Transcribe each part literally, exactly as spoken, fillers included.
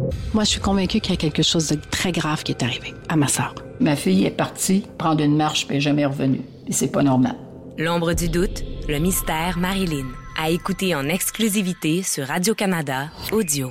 Moi, je suis convaincue qu'il y a quelque chose de très grave qui est arrivé à ma sœur. Ma fille est partie prendre une marche puis elle n'est jamais revenue. Et c'est pas normal. L'ombre du doute, le mystère Marilyn. À écouter en exclusivité sur Radio-Canada Audio.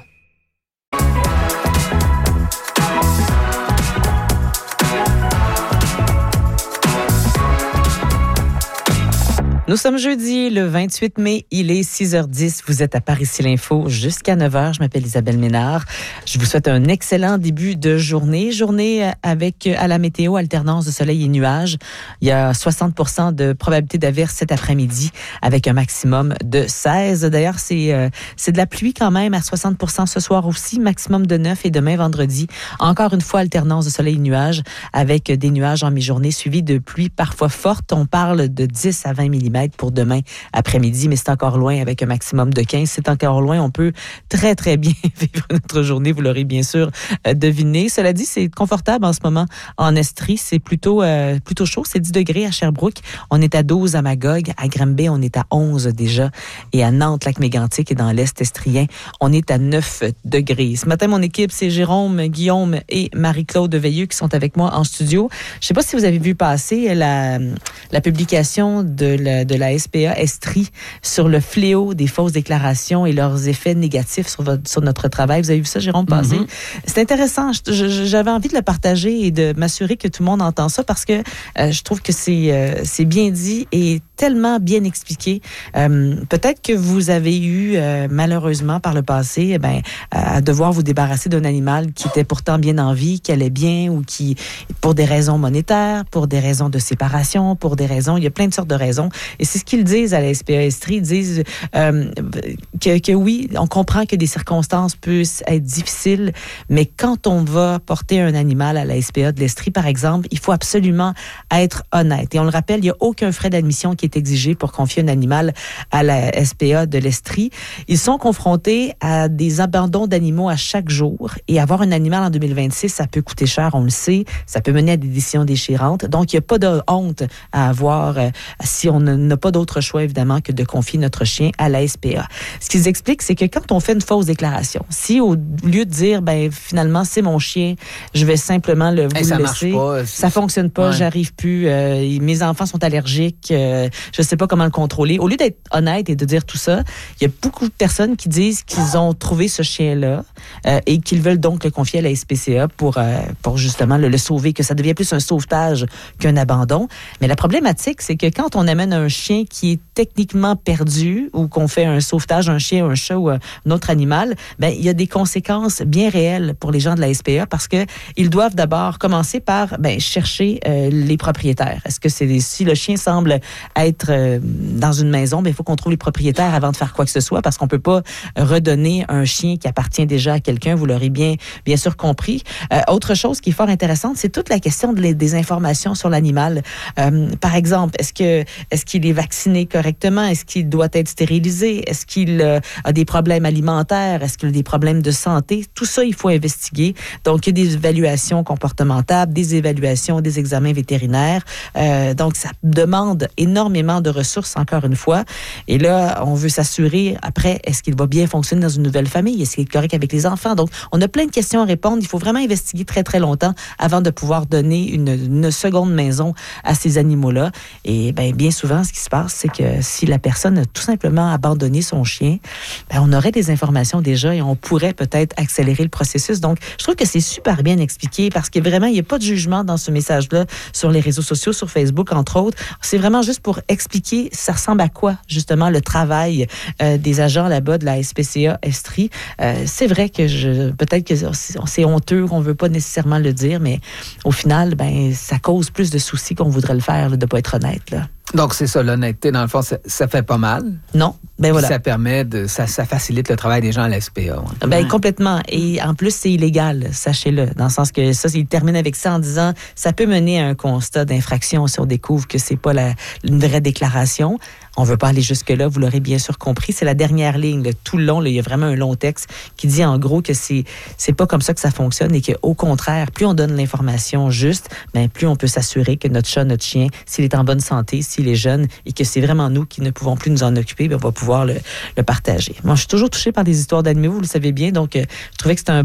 Nous sommes jeudi, le vingt-huit mai, il est six heures dix. Vous êtes à Par-Ici l'Info jusqu'à neuf heures. Je m'appelle Isabelle Ménard. Je vous souhaite un excellent début de journée. Journée avec, à la météo, alternance de soleil et nuages. Il y a soixante pour cent de probabilité d'averse cet après-midi avec un maximum de seize. D'ailleurs, c'est, euh, c'est de la pluie quand même à soixante pour cent ce soir aussi, maximum de neuf et demain vendredi. Encore une fois, alternance de soleil et nuages avec des nuages en mi-journée suivis de pluie parfois forte. On parle de dix à vingt millimètres pour demain après-midi, mais c'est encore loin avec un maximum de quinze. C'est encore loin. On peut très, très bien vivre notre journée. Vous l'aurez bien sûr euh, deviné. Cela dit, c'est confortable en ce moment en Estrie. C'est plutôt, euh, plutôt chaud. C'est dix degrés à Sherbrooke. On est à douze à Magog. À Granby, on est à onze déjà. Et à Nantes, Lac-Mégantic et dans l'Est estrien, on est à neuf degrés. Ce matin, mon équipe, c'est Jérôme, Guillaume et Marie-Claude Veilleux qui sont avec moi en studio. Je ne sais pas si vous avez vu passer la, la publication de la de la S P A Estrie sur le fléau des fausses déclarations et leurs effets négatifs sur, votre, sur notre travail. Vous avez vu ça, Jérôme, passer? Mm-hmm. C'est intéressant. Je, je, j'avais envie de le partager et de m'assurer que tout le monde entend ça parce que euh, je trouve que c'est, euh, c'est bien dit et tellement bien expliqué. Euh, peut-être que vous avez eu, euh, malheureusement, par le passé, eh ben, à devoir vous débarrasser d'un animal qui était pourtant bien en vie, qui allait bien ou qui, pour des raisons monétaires, pour des raisons de séparation, pour des raisons, il y a plein de sortes de raisons. Et c'est ce qu'ils disent à la S P A Estrie. Ils disent euh, que, que oui, on comprend que des circonstances puissent être difficiles, mais quand on va porter un animal à la S P A de l'Estrie, par exemple, il faut absolument être honnête. Et on le rappelle, il n'y a aucun frais d'admission qui est exigé pour confier un animal à la S P A de l'Estrie. Ils sont confrontés à des abandons d'animaux à chaque jour. Et avoir un animal en deux mille vingt-six, ça peut coûter cher, on le sait. Ça peut mener à des décisions déchirantes. Donc, il n'y a pas de honte à avoir euh, si on n'a pas d'autre choix, évidemment, que de confier notre chien à la S P A. Ce qu'ils expliquent, c'est que quand on fait une fausse déclaration, si au lieu de dire, ben finalement, c'est mon chien, je vais simplement le, vous hey, le ça laisser, marche pas, ça fonctionne pas, ouais. J'arrive plus, euh, mes enfants sont allergiques, euh, je sais pas comment le contrôler. Au lieu d'être honnête et de dire tout ça, il y a beaucoup de personnes qui disent qu'ils ont trouvé ce chien-là euh, et qu'ils veulent donc le confier à la S P C A pour, euh, pour justement le, le sauver, que ça devient plus un sauvetage qu'un abandon. Mais la problématique, c'est que quand on amène un chien qui est techniquement perdu ou qu'on fait un sauvetage, un chien, un chat ou un autre animal, ben il y a des conséquences bien réelles pour les gens de la S P A parce que ils doivent d'abord commencer par ben chercher euh, les propriétaires. Est-ce que c'est si le chien semble être euh, dans une maison, ben il faut qu'on trouve les propriétaires avant de faire quoi que ce soit parce qu'on peut pas redonner un chien qui appartient déjà à quelqu'un. Vous l'aurez bien bien sûr compris. Euh, autre chose qui est fort intéressante, c'est toute la question de les, des informations sur l'animal. Euh, par exemple, est-ce que est-ce qu'il est vacciné correctement? Est-ce qu'il doit être stérilisé? Est-ce qu'il euh, a des problèmes alimentaires? Est-ce qu'il a des problèmes de santé? Tout ça, il faut investiguer. Donc, il y a des évaluations comportementales, des évaluations, des examens vétérinaires. Euh, donc, ça demande énormément de ressources, encore une fois. Et là, on veut s'assurer, après, est-ce qu'il va bien fonctionner dans une nouvelle famille? Est-ce qu'il est correct avec les enfants? Donc, on a plein de questions à répondre. Il faut vraiment investiguer très, très longtemps avant de pouvoir donner une, une seconde maison à ces animaux-là. Et bien, bien souvent, ce qui se passe, c'est que si la personne a tout simplement abandonné son chien, ben, on aurait des informations déjà et on pourrait peut-être accélérer le processus. Donc, je trouve que c'est super bien expliqué parce que vraiment, il n'y a pas de jugement dans ce message-là sur les réseaux sociaux, sur Facebook, entre autres. C'est vraiment juste pour expliquer ça ressemble à quoi, justement, le travail euh, des agents là-bas de la S P C A Estrie. Euh, c'est vrai que je, peut-être que c'est honteux, qu'on ne veut pas nécessairement le dire, mais au final, ben, ça cause plus de soucis qu'on voudrait le faire, là, de ne pas être honnête, là. Donc, c'est ça, l'honnêteté, dans le fond, ça, ça fait pas mal. Non, ben voilà. Ça permet de, ça, ça facilite le travail des gens à la S P A. Ouais. Ben, complètement. Et en plus, c'est illégal, sachez-le, dans le sens que ça, il termine avec ça en disant, ça peut mener à un constat d'infraction si on découvre que c'est pas la, une vraie déclaration. On veut pas aller jusque-là, vous l'aurez bien sûr compris. C'est la dernière ligne, là, tout le long, là, il y a vraiment un long texte qui dit en gros que c'est, c'est pas comme ça que ça fonctionne et qu'au contraire, plus on donne l'information juste, ben, plus on peut s'assurer que notre chat, notre chien, s'il est en bonne santé, s'il est jeune et que c'est vraiment nous qui ne pouvons plus nous en occuper, ben, on va pouvoir le, le partager. Moi, je suis toujours touchée par des histoires d'animaux, vous le savez bien, donc euh, je trouvais que c'était un